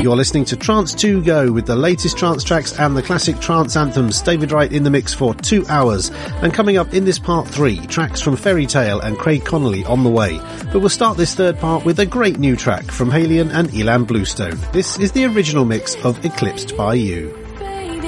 You're listening to Trance 2 Go with the latest trance tracks and the classic trance anthems. David Wright in the mix for 2 hours. And coming up in this part 3, tracks from Fairy Tale and Craig Connolly on the way. But we'll start this third part with a great new track from Halion and Ilan Bluestone. This is the original mix of Eclipsed by You.